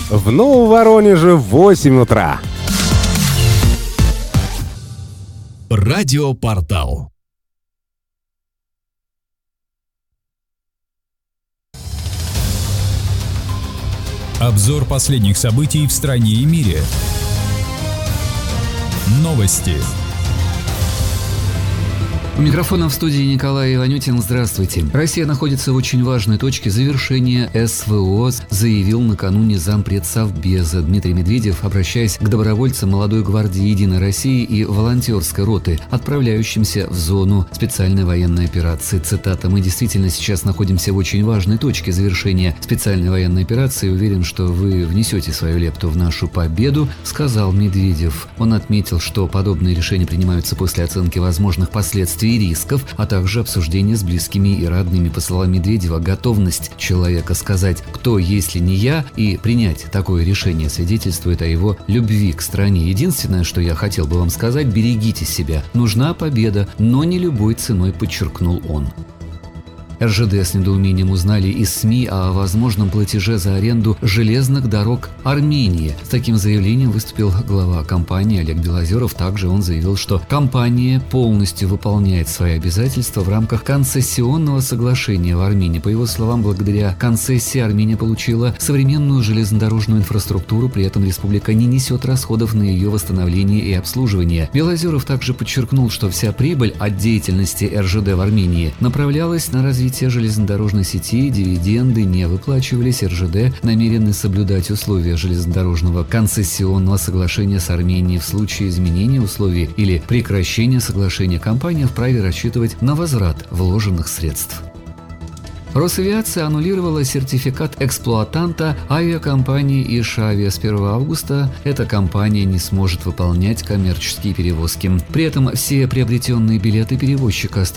В Новом Воронеже 8 утра. Радиопортал. Обзор последних событий в стране и мире. Новости. У микрофона в студии Николай Иванютин. Здравствуйте. Россия находится в очень важной точке завершения СВО, заявил накануне зампред Совбеза Дмитрий Медведев, обращаясь к добровольцам молодой гвардии «Единой России» и волонтерской роты, отправляющимся в зону специальной военной операции. Цитата: «Мы действительно сейчас находимся в очень важной точке завершения специальной военной операции. Уверен, что вы внесете свою лепту в нашу победу», сказал Медведев. Он отметил, что подобные решения принимаются после оценки возможных последствий и рисков, а также обсуждения с близкими и родными. По словам Медведева, готовность человека сказать «кто, если не я» и принять такое решение свидетельствует о его любви к стране. Единственное, что я хотел бы вам сказать: берегите себя. Нужна победа, но не любой ценой, подчеркнул он. РЖД с недоумением узнали из СМИ о возможном платеже за аренду железных дорог Армении. С таким заявлением выступил глава компании Олег Белозеров. Также он заявил, что компания полностью выполняет свои обязательства в рамках концессионного соглашения в Армении. По его словам, благодаря концессии Армения получила современную железнодорожную инфраструктуру, при этом республика не несет расходов на ее восстановление и обслуживание. Белозеров также подчеркнул, что вся прибыль от деятельности РЖД в Армении направлялась на развитие железнодорожной сети, дивиденды не выплачивались. РЖД намерены соблюдать условия железнодорожного концессионного соглашения с Арменией. В случае изменения условий или прекращения соглашения компания вправе рассчитывать на возврат вложенных средств. Росавиация аннулировала сертификат эксплуатанта авиакомпании «Ишавия». С 1 августа эта компания не сможет выполнять коммерческие перевозки. При этом все приобретенные билеты перевозчика